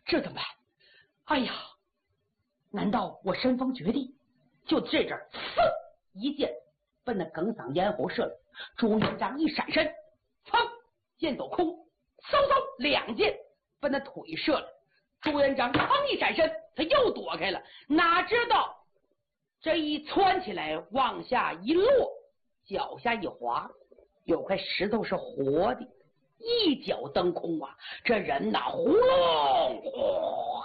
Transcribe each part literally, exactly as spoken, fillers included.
这怎么办？哎呀，难道我神风绝地？就这阵儿，嗖一箭奔那耿桑咽喉射了。朱元璋一闪身，噌箭走空，嗖嗖两箭奔那腿射了。朱元璋噌一闪身，他又躲开了。哪知道这一窜起来，往下一落，脚下一滑，有块石头是活的，一脚蹬空啊！这人呐，呼隆呼，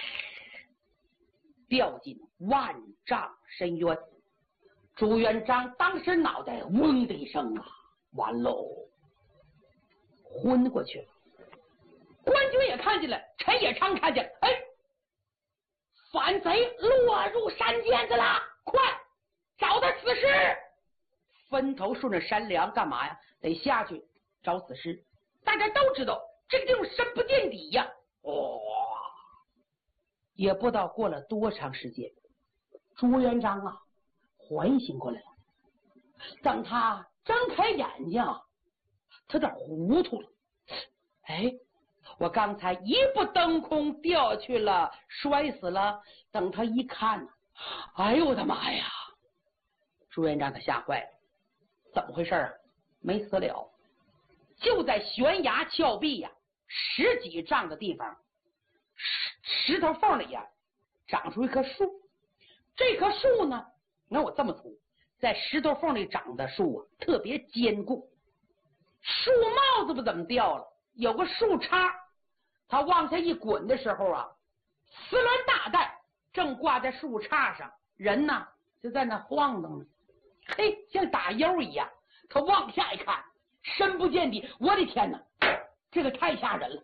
掉进万丈深渊。朱元璋当时脑袋嗡的一声啊，完喽，昏过去了。官军也看见了，陈也昌看见了，哎，反贼落入山涧子了，快找他死尸！分头顺着山梁干嘛呀？得下去找死尸。大家都知道这个地方深不见底呀。哦，也不知道过了多长时间，朱元璋啊唤醒过来了。等他睁开眼睛，他有点糊涂了。哎，我刚才一步登空掉下去了，摔死了。等他一看，哎呦我的妈呀！朱元璋他吓坏了，怎么回事啊？没死了，就在悬崖峭壁呀、啊、十几丈的地方，石石头缝里呀、啊、长出一棵树。这棵树呢，你看我这么粗，在石头缝里长的树啊，特别坚固。树帽子不怎么掉了，有个树杈，它往下一滚的时候啊，四轮大带正挂在树杈上，人呢就在那晃荡呢，嘿，像打悠一样。他往下一看，深不见底，我的天哪，这个太吓人了。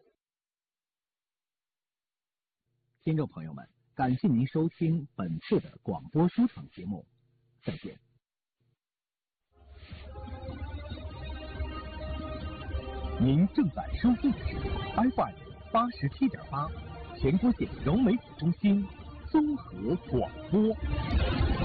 听众朋友们，感谢您收听本次的广播书场节目，再见。您正在收听的是 F M 八十七点八，全国县融媒体中心综合广播。